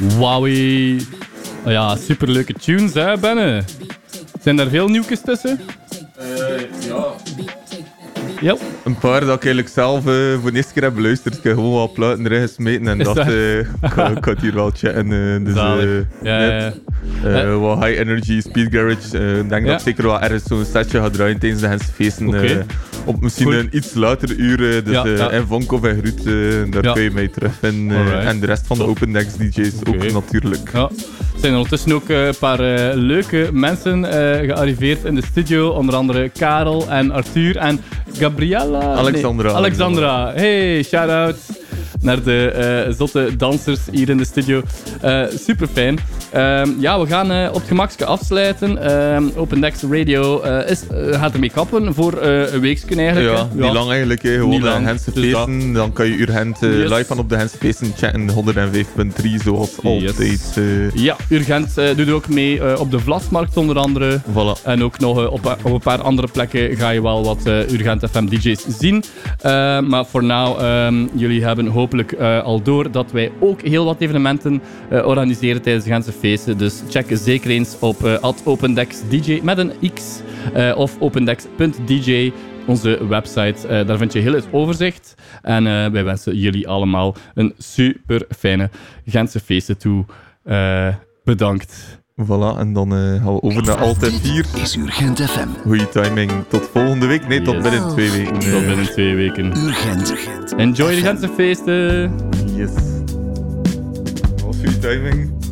Wauwie. Oh ja, superleuke tunes, hè, Benne? Zijn daar veel nieuwtjes tussen? Ja. Ja. Een paar dat ik eigenlijk zelf voor de eerste keer heb beluisterd. Ik heb gewoon wat platen erin gesmeten en dacht, ik ga het hier wel checken. Dus, wat high energy, speed garage. Ik denk dat ik zeker wel ergens zo'n setje ga draaien tijdens de Gentse feesten. Op misschien een iets later uur. In Vonk of in Groet, daar kun je mij terugvinden. En de rest van de Open Decks DJ's ook natuurlijk. Ja. Er zijn ondertussen ook een paar leuke mensen gearriveerd in de studio. Onder andere Karel en Arthur en Gabriella. Alexandra. Hey, shout-out naar de zotte dansers hier in de studio. Super fijn. We gaan op het gemakske afsluiten. Open Decks Radio gaat ermee kappen voor een weekje eigenlijk. Ja, niet lang eigenlijk. Gewoon de Gentse feesten. Dan kan je Urgent live van op de Gentse feesten chatten. 105.3 zoals altijd. Ja, Urgent doet ook mee op de Vlasmarkt onder andere. Voilà. En ook nog op een paar andere plekken ga je wel wat Urgent FM DJ's zien. Maar voor nu, jullie hebben hopelijk al door dat wij ook heel wat evenementen organiseren tijdens de Gentse feesten. Dus check zeker eens op @OpenDecksDJ met een X of opendecks.dj, onze website. Daar vind je heel het overzicht. En wij wensen jullie allemaal een super fijne Gentse feesten toe. Bedankt. Voilà, en dan gaan we over naar Alt F4. Is Urgent FM. Goeie timing. Tot volgende week. Nee, tot binnen 2 weken. Tot binnen 2 weken. Urgent. Enjoy de Gentse feesten. Yes. Wat goeie timing.